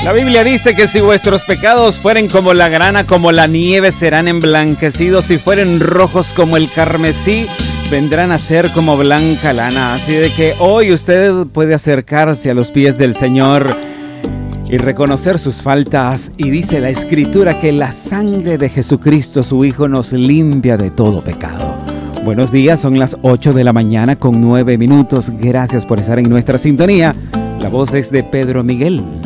La Biblia dice que si vuestros pecados fueren como la grana, como la nieve, serán emblanquecidos. Si fueren rojos como el carmesí, vendrán a ser como blanca lana. Así de que hoy usted puede acercarse a los pies del Señor y reconocer sus faltas. Y dice la Escritura que la sangre de Jesucristo, su Hijo, nos limpia de todo pecado. Buenos días, son las 8 de la mañana con 9 minutos. Gracias por estar en nuestra sintonía. La voz es de Pedro Miguel.